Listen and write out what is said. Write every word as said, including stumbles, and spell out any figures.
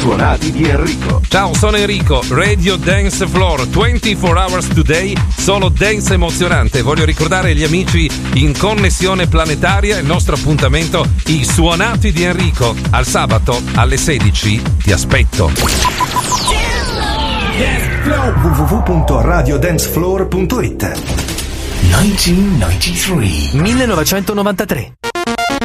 suonati di Enrico. Ciao, sono Enrico, Radio Dance Floor, ventiquattro hours today, solo dance emozionante. Voglio ricordare agli amici in connessione planetaria il nostro appuntamento, i suonati di Enrico. Al sabato alle sedici ti aspetto. w w w punto radio dance floor punto it millenovecentonovantatré